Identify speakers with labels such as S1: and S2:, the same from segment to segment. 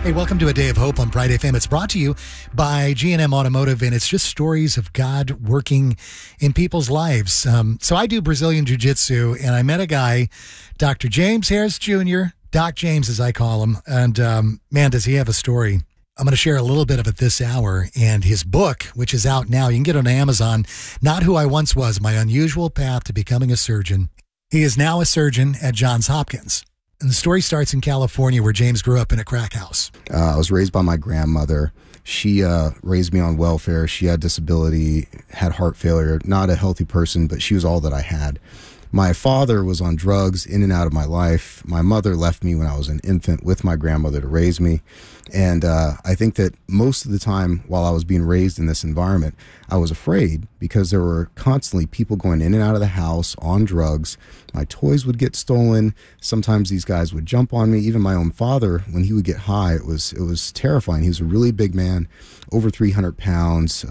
S1: Hey, welcome to A Day of Hope on Bright FM. It's brought to you by G&M Automotive, and it's just stories of God working in people's lives. So I do Brazilian Jiu-Jitsu, and I met a guy, Dr. James Harris Jr., Doc James as I call him, and man, does he have a story. I'm going to share a little bit of it this hour, and his book, which is out now, you can get it on Amazon, Not Who I Once Was, My Unusual Path to Becoming a Surgeon. He is now a surgeon at Johns Hopkins. And the story starts in California, where James grew up in a crack house.
S2: I was raised by my grandmother. She raised me on welfare. She had disability, had heart failure, not a healthy person, but she was all that I had. My father was on drugs in and out of my life. My mother left me when I was an infant with my grandmother to raise me. And I think that most of the time while I was being raised in this environment, I was afraid because there were constantly people going in and out of the house on drugs. My toys would get stolen. Sometimes these guys would jump on me. Even my own father, when he would get high, it was terrifying. He was a really big man, over 300 pounds,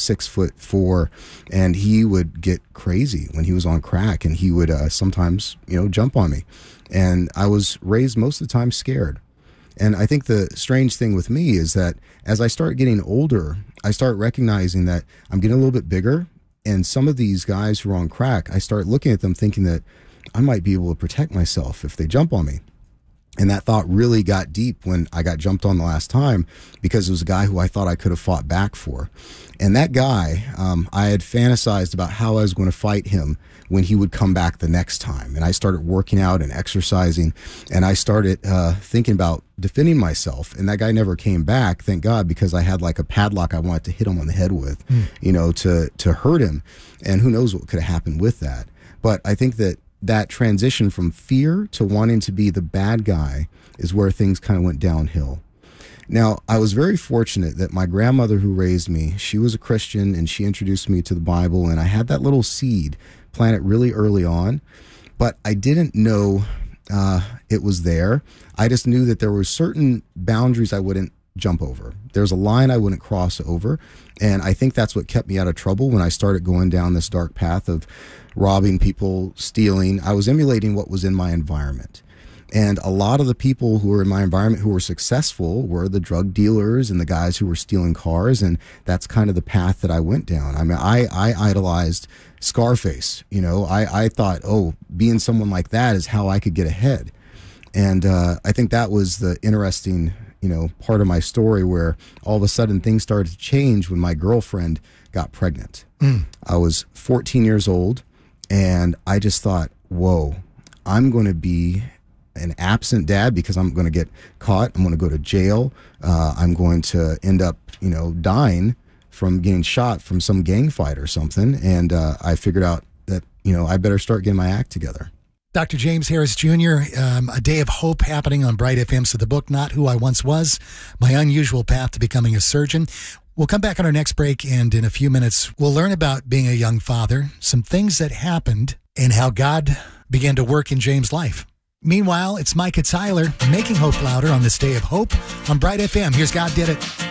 S2: 6'4", and he would get crazy when he was on crack, and he would sometimes, jump on me. And I was raised most of the time scared. And I think the strange thing with me is that as I start getting older, I start recognizing that I'm getting a little bit bigger. And some of these guys who are on crack, I start looking at them thinking that I might be able to protect myself if they jump on me. And that thought really got deep when I got jumped on the last time, because it was a guy who I thought I could have fought back for. And that guy, I had fantasized about how I was going to fight him when he would come back the next time. And I started working out and exercising, and I started thinking about defending myself. And that guy never came back, thank God, because I had like a padlock I wanted to hit him on the head with, to hurt him. And who knows what could have happened with that. But I think that transition from fear to wanting to be the bad guy is where things kind of went downhill. Now, I was very fortunate that my grandmother who raised me, she was a Christian, and she introduced me to the Bible, and I had that little seed planted really early on, but I didn't know it was there. I just knew that there were certain boundaries I wouldn't jump over. There's a line I wouldn't cross over, and I think that's what kept me out of trouble when I started going down this dark path of robbing people, stealing. I was emulating what was in my environment. And a lot of the people who were in my environment who were successful were the drug dealers and the guys who were stealing cars, and that's kind of the path that I went down. I mean, I idolized Scarface. I thought, being someone like that is how I could get ahead. And I think that was the interesting part of my story, where all of a sudden things started to change when my girlfriend got pregnant. I was 14 years old, and I just thought, whoa, I'm going to be an absent dad because I'm going to get caught. I'm going to go to jail. I'm going to end up, dying from getting shot from some gang fight or something. And I figured out that, I better start getting my act together.
S1: Dr. James Harris Jr., A Day of Hope happening on Bright FM. So the book, Not Who I Once Was, My Unusual Path to Becoming a Surgeon. We'll come back on our next break, and in a few minutes, we'll learn about being a young father, some things that happened, and how God began to work in James' life. Meanwhile, it's Micah Tyler making hope louder on this Day of Hope on Bright FM. Here's God Did It.